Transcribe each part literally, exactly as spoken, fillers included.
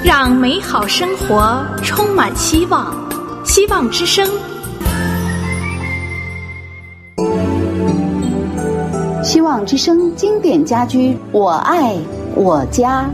让美好生活充满希望。希望之声， 希望之声经典家居，我爱我家。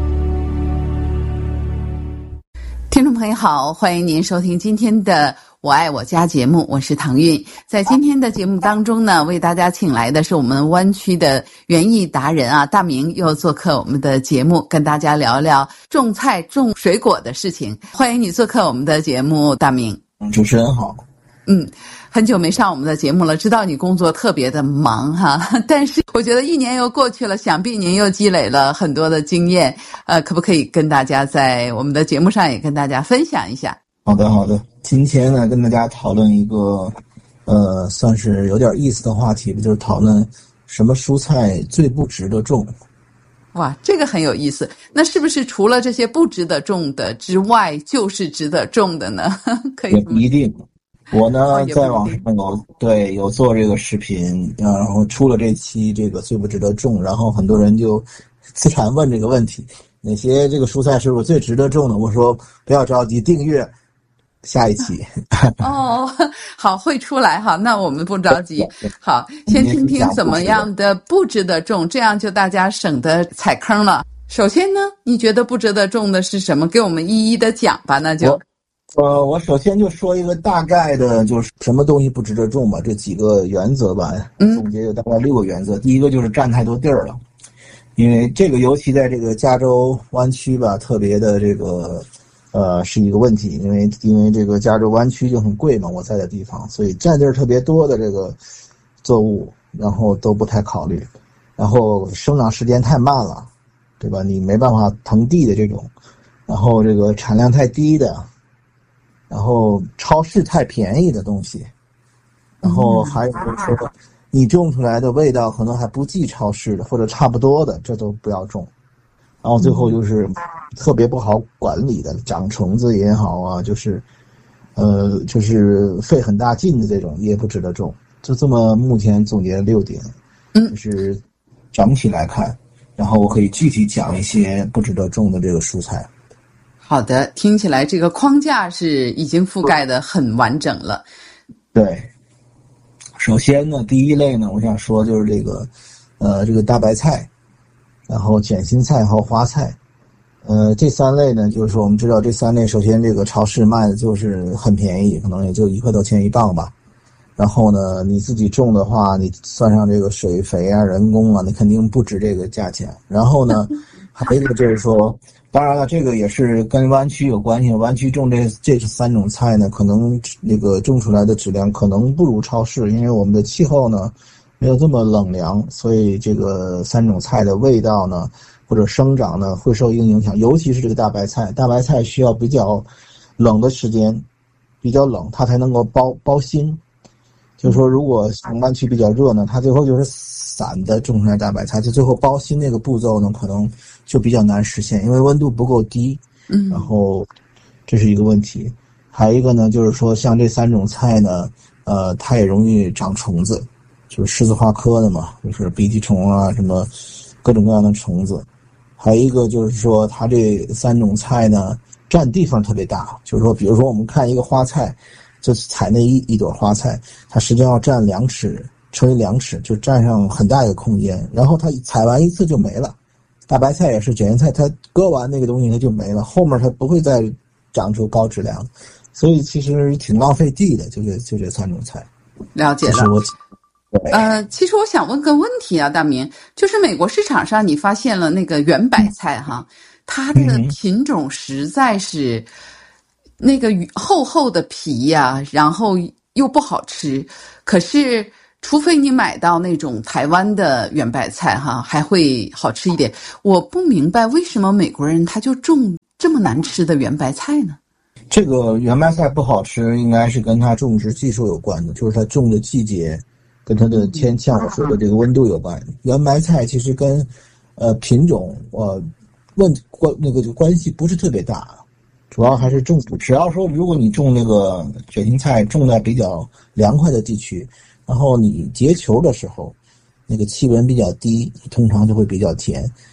听众朋友好，欢迎您收听今天的我爱我家节目，我是唐韵。在今天的节目当中呢，为大家请来的是我们湾区的园艺达人啊，大明又做客我们的节目，跟大家聊聊种菜种水果的事情。欢迎你做客我们的节目，大明。 主持人好。 嗯，很久没上我们的节目了，知道你工作特别的忙哈，但是我觉得一年又过去了，想必您又积累了很多的经验，呃，可不可以跟大家在我们的节目上也跟大家分享一下？ 好的，好的。今天呢，跟大家讨论一个，呃，算是有点意思的话题，就是讨论什么蔬菜最不值得种。 哇，这个很有意思。那是不是除了这些不值得种的之外，就是值得种的呢？可以？ 也不一定。我呢， 哦、 在网上有对有做这个视频，然后出了这期这个最不值得种，然后很多人就自产问这个问题，哪些这个蔬菜是不是最值得种的？我说不要着急，订阅下一期。 哦，好，会出来哈，那我们不着急。好，先听听怎么样的不值得种，这样就大家省得踩坑了。首先呢，你觉得不值得种的是什么？给我们一一的讲吧，那就。 呃，我首先就说一个大概的，就是什么东西不值得种吧，这几个原则吧，总结有大概六个原则。嗯、第一个就是占太多地儿了，因为这个尤其在这个加州湾区吧，特别的这个呃是一个问题，因为因为这个加州湾区就很贵嘛，我在的地方，所以占地儿特别多的这个作物，然后都不太考虑，然后生长时间太慢了，对吧？你没办法腾地的这种，然后这个产量太低的。然后超市太便宜的东西，然后还有就是说你种出来的味道可能还不及超市的或者差不多的，这都不要种。然后最后就是特别不好管理的，长虫子也好啊，就是呃就是费很大劲的这种也不值得种。就这么目前总结六点，就是整体来看，然后我可以具体讲一些不值得种的这个蔬菜。 好的，听起来这个框架是已经覆盖的很完整了。 对，首先呢，第一类呢，我想说就是这个，呃，这个大白菜，然后卷心菜和花菜，呃，这三类呢，就是说我们知道这三类，首先这个超市卖的就是很便宜，可能也就一块多钱一磅吧。然后呢，你自己种的话，你算上这个水肥啊、人工啊，你肯定不值这个价钱。然后呢，还有一个就是说。当然了，这个也是跟湾区有关系。湾区种这这三种菜呢，可能那个种出来的质量可能不如超市，因为我们的气候呢没有这么冷凉，所以这个三种菜的味道呢或者生长呢会受一定影响。尤其是这个大白菜，大白菜需要比较冷的时间，比较冷它才能够包包心。就是说，如果湾区比较热呢，它最后就是散的种出来大白菜，就最后包心那个步骤呢，可能就比较难实现，因为温度不够低。嗯，然后这是一个问题。还有一个呢，就是说像这三种菜呢，呃，它也容易长虫子，就是狮子花科的嘛，就是鼻涕虫啊，什么各种各样的虫子。还有一个就是说，它这三种菜呢，占地方特别大，就是说，比如说我们看一个花菜。就采那一一朵花菜，它实际上要占两尺乘以两尺，就占上很大一个空间。然后它采完一次就没了。大白菜也是，卷心菜它割完那个东西它就没了，后面它不会再长出高质量的，所以其实挺浪费地的。就这就这三种菜。 了解了。呃，其实我想问个问题啊，大明，就是美国市场上你发现了那个圆白菜哈，它的品种实在是。那个厚厚的皮呀、啊，然后又不好吃。可是，除非你买到那种台湾的圆白菜哈，还会好吃一点。我不明白为什么美国人他就种这么难吃的圆白菜呢？ 这个圆白菜不好吃，应该是跟它种植技术有关的，就是它种的季节，跟它的天像我说的这个温度有关。圆白菜其实跟呃品种呃问关那个就关系不是特别大。主要还是种植，只要说如果你种那个卷心菜种在比较凉快的地区，然后你结球的时候，那个气温比较低，通常就会比较甜。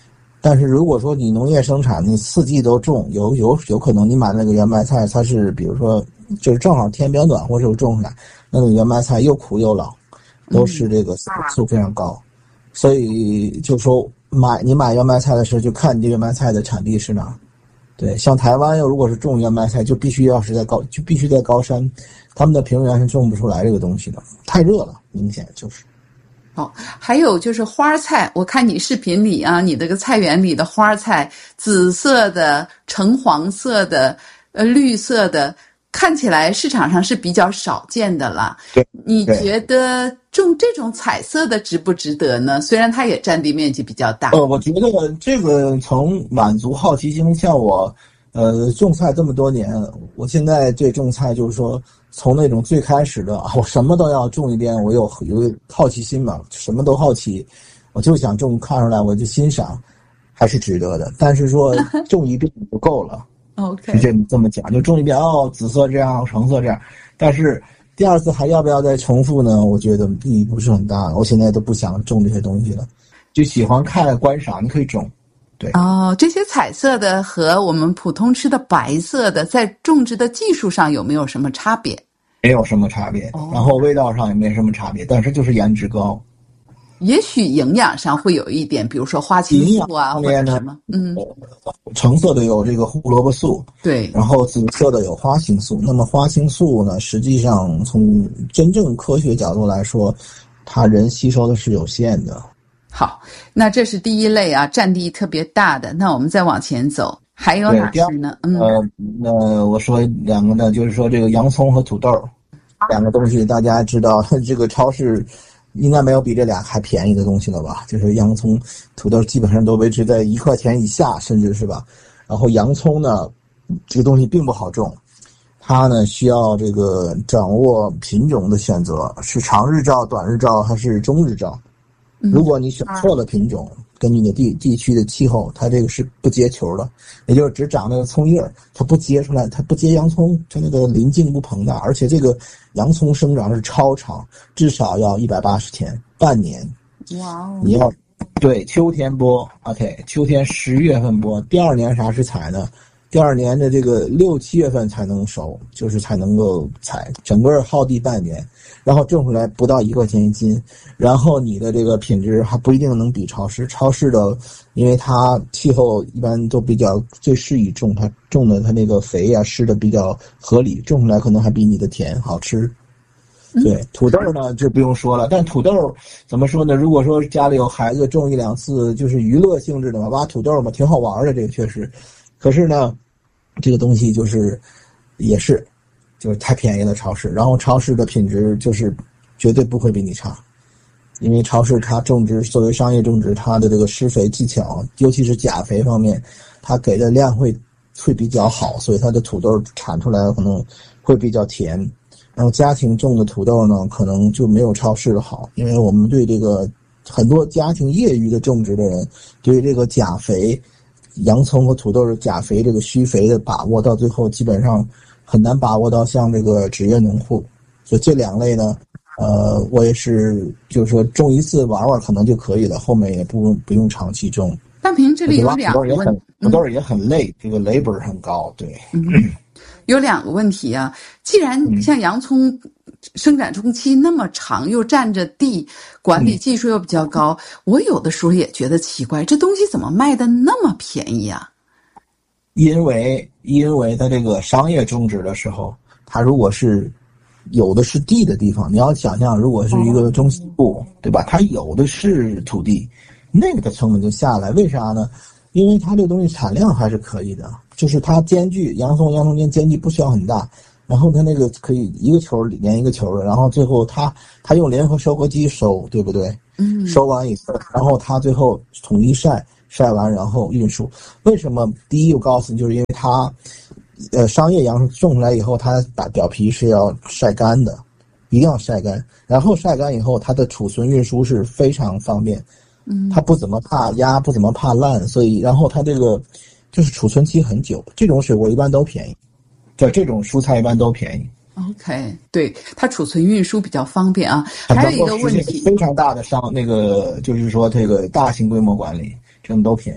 但是如果说你农业生产，你四季都种，有有有可能你买那个圆白菜，它是比如说就是正好天比较暖和时候种出来，那个圆白菜又苦又老，都是这个素非常高，所以就说买你买圆白菜的时候，就看你这圆白菜的产地是哪。对，像台湾如果是种圆白菜，就必须要是在高，就必须在高山，他们的平原是种不出来这个东西的，太热了，明显就是。 哦，还有就是花菜，我看你视频里啊，你这个菜园里的花菜，紫色的、橙黄色的、呃绿色的，看起来市场上是比较少见的了。 对， 你觉得种这种彩色的值不值得呢？虽然它也占地面积比较大。 呃，我觉得这个从满足好奇心，像我，呃，种菜这么多年，我现在对种菜就是说。从那种最开始的啊，我什么都要种一遍，我有有好奇心嘛，什么都好奇，我就想种，看出来我就欣赏，还是值得的。但是说种一遍就够了 ，OK， 是这么这么讲，就种一遍哦，紫色这样，橙色这样，但是第二次还要不要再重复呢？我觉得意义不是很大。我现在都不想种这些东西了，就喜欢看观赏，你可以种。对哦，这些彩色的和我们普通吃的白色的，在种植的技术上有没有什么差别？ 没有什么差别， 哦、 然后味道上也没什么差别，但是就是颜值高。 也许营养上会有一点，比如说花青素啊，或者什么，嗯， 橙色的有这个胡萝卜素， 对， 然后紫色的有花青素。那么花青素呢，实际上从真正科学角度来说，它人吸收的是有限的。 好，那这是第一类啊，占地特别大的。那我们再往前走，还有哪些呢？嗯， 呃，那我说两个呢，就是说这个洋葱和土豆两个东西，大家知道，这个超市应该没有比这俩还便宜的东西了吧？就是洋葱、土豆基本上都维持在一块钱以下，甚至是吧？然后洋葱呢，这个东西并不好种，它呢需要这个掌握品种的选择，是长日照、短日照还是中日照？如果你选错了品种，根据你的地地区的气候，它这个是不结球的，也就是只长那个葱叶，它不结出来，它不结洋葱，它那个鳞茎不膨大，而且这个洋葱生长是超长，至少要一百八十天，半年。 哇哦！ 你要对秋天播 ，OK， 秋天十月份播，第二年啥时采呢？第二年的这个六七月份才能熟，就是才能够采，整个耗地半年，然后种出来不到一块钱一斤，然后你的这个品质还不一定能比超市。超市的，因为它气候一般都比较最适宜种，它种的它那个肥啊施的比较合理，种出来可能还比你的甜好吃。对，土豆呢就不用说了，但土豆怎么说呢？如果说家里有孩子种一两次，就是娱乐性质的嘛，挖土豆嘛，挺好玩的，这个确实。可是呢，这个东西就是也是就是太便宜了超市，然后超市的品质就是绝对不会比你差，因为超市它种植作为商业种植，它的这个施肥技巧，尤其是钾肥方面，它给的量会会比较好，所以它的土豆产出来可能会比较甜。然后家庭种的土豆呢，可能就没有超市的好，因为我们对这个很多家庭业余的种植的人，对这个钾肥。洋葱和土豆的钾肥这个需肥的把握，到最后基本上很难把握到像这个职业农户，所以这两类呢，呃，我也是就是说种一次玩玩可能就可以了，后面也不不用长期种。 大平这里有两个问题， 土豆也很累，这个 labor 很高，对。 嗯，有两个问题啊，既然像洋葱生长周期那么长，又占着地，管理技术又比较高，嗯、我有的时候也觉得奇怪，这东西怎么卖的那么便宜啊？ 因为因为它这个商业种植的时候，它如果是有的是地的地方，你要想象，如果是一个中西部，对吧？它有的是土地，那个的成本就下来。为啥呢？因为它这个东西产量还是可以的，就是它间距洋葱洋葱间间距不需要很大。然后它那个可以一个球连一个球的，然后最后它它用联合收割机收，对不对？ 嗯。 收完以后，然后它最后统一晒，晒完然后运输。为什么？第一，我告诉你，就是因为它，呃，商业洋葱种出来以后，它把表皮是要晒干的，一定要晒干。然后晒干以后，它的储存运输是非常方便。 嗯。 它不怎么怕压，不怎么怕烂，所以然后它这个就是储存期很久。这种水果一般都便宜。对，这种蔬菜一般都便宜。 OK， 对，它储存运输比较方便啊。还有一个问题， 非常大的商那个就是说这个大型规模管理，这种都便宜。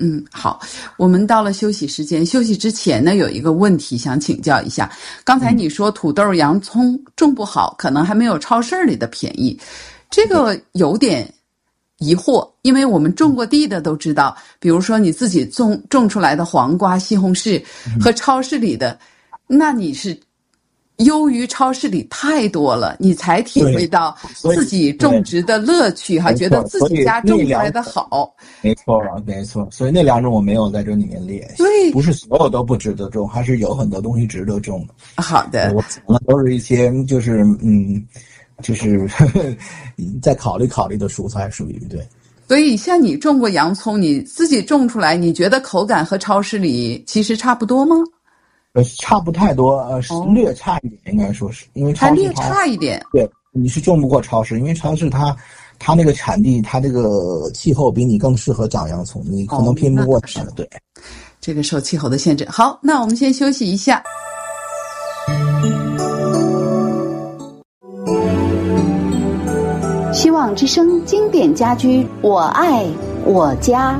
嗯，好，我们到了休息时间。休息之前呢，有一个问题想请教一下。刚才你说土豆、洋葱种不好，可能还没有超市里的便宜，这个有点疑惑，因为我们种过地的都知道，比如说你自己种种出来的黄瓜、西红柿和超市里的，那你是优于超市里太多了，你才体会到自己种植的乐趣，还觉得自己家种出来的好。 没错，没错。所以那两种我没有在这里面列。 对， 不是所有都不值得种，还是有很多东西值得种的。 好的， 我讲的都是一些就是嗯，就是呵呵再考虑考虑的蔬菜，属于对。 所以像你种过洋葱，你自己种出来，你觉得口感和超市里其实差不多吗？ 呃，差不太多，呃，哦、略差一点，应该说是，因为超市它略差一点。 对，你是种不过超市，因为超市它它那个产地，它这个气候比你更适合长洋葱，你可能拼不过它的。哦、对， 这个受气候的限制。好，那我们先休息一下。 希望之声经典家居，我爱我家。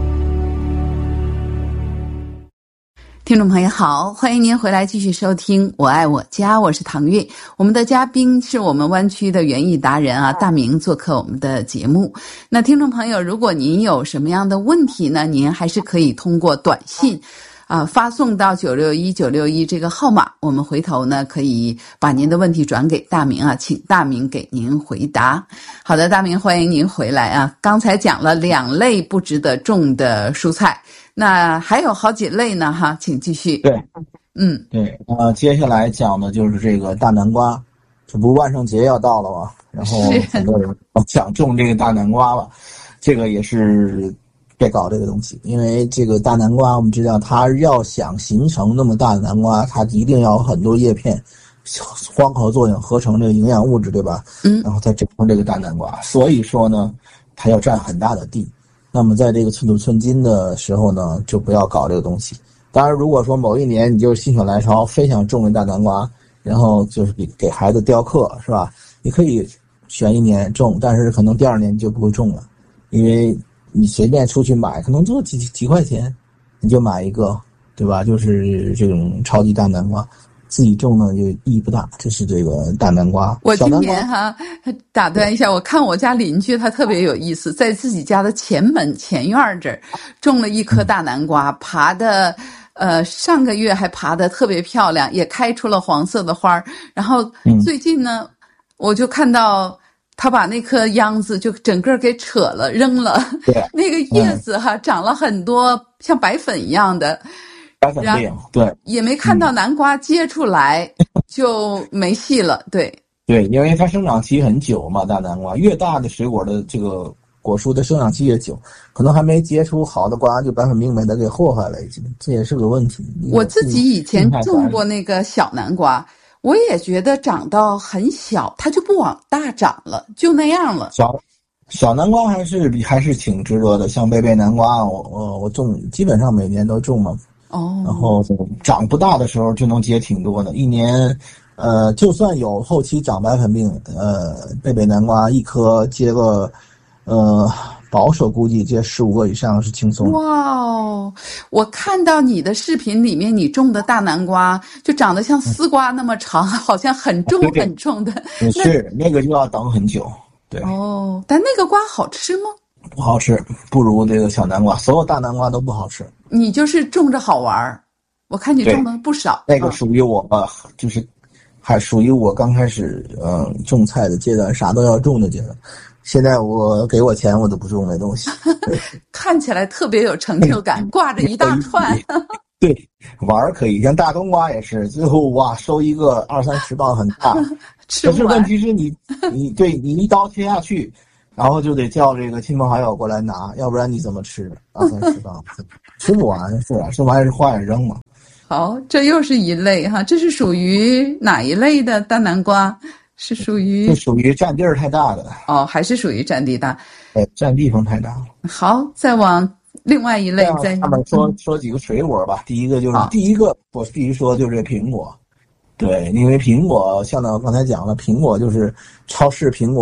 听众朋友好，欢迎您回来继续收听我爱我家，我是唐月。我们的嘉宾是我们湾区的园艺达人啊，大明做客我们的节目。那听众朋友，如果您有什么样的问题呢，您还是可以通过短信啊、呃、发送到九六一九六一这个号码，我们回头呢可以把您的问题转给大明啊，请大明给您回答。好的，大明，欢迎您回来啊。刚才讲了两类不值得种的蔬菜，那还有好几类呢哈，请继续。 对， 嗯， 对，呃，接下来讲的就是这个大南瓜，这不万圣节要到了吗？然后很多人想种这个大南瓜了，这个也是别搞这个东西，因为这个大南瓜我们知道，它要想形成那么大的南瓜，它一定要有很多叶片光合作用合成这个营养物质，对吧？ 嗯， 然后再整成这个大南瓜，所以说呢，它要占很大的地。那么在这个寸土寸金的时候呢，就不要搞这个东西。当然，如果说某一年你就心血来潮，非想种个大南瓜，然后就是给给孩子雕刻，是吧？你可以选一年种，但是可能第二年就不会种了，因为你随便出去买，可能就几几块钱，你就买一个，对吧？就是这种超级大南瓜。自己种呢就意义不大，这是这个大南瓜。 我今年哈打断一下，我看我家邻居他特别有意思，在自己家的前门前院这儿种了一棵大南瓜，嗯、爬的呃上个月还爬得特别漂亮，也开出了黄色的花。然后最近呢，嗯、我就看到他把那颗秧子就整个给扯了扔了，那个叶子哈、嗯、长了很多像白粉一样的。 白粉病，对， 也没看到南瓜结出来，嗯、就没戏了。对对，因为它生长期很久嘛，大南瓜越大的水果的这个果树的生长期越久，可能还没结出好的瓜，就白粉病把它给祸害了，已经，这也是个问题。 我自己以前种过那个小南瓜，我也觉得长到很小，它就不往大长了，就那样了。 小小南瓜还是还是挺值得的，像贝贝南瓜，我我我种，基本上每年都种嘛。 哦， 然后长不大的时候就能结挺多的，一年，呃，就算有后期长白粉病，呃，贝贝南瓜一颗结个，呃，保守估计结十五个以上是轻松的。 哇哦，我看到你的视频里面，你种的大南瓜就长得像丝瓜那么长，嗯、好像很重很重的。 对对是那个就要等很久，对。 哦，但那个瓜好吃吗？ 不好吃，不如这个小南瓜，所有大南瓜都不好吃。 你就是种着好玩，我看你种的不少。 那个属于我吧，嗯、就是还属于我刚开始嗯种菜的阶段，啥都要种的阶段。现在我给我钱我都不种那东西。 看起来特别有成就感，挂着一大串。 对，玩可以，像大冬瓜也是，最后哇收一个二三十磅很大，可是问题是你你对你一刀切下去。然后就得叫这个亲朋好友过来拿，要不然你怎么吃？二三十磅，吃不完是啊，吃不完是花眼扔嘛。 好，这又是一类哈，这是属于哪一类的大南瓜？是属于？ 是属于占地儿太大的。 哦，还是属于占地大？ 哎，占地方太大了。 好，再往另外一类再。 下面说说几个水果吧。第一个就是第一个，我必须说就是苹果。对，因为苹果像呢刚才讲了，苹果就是超市苹果。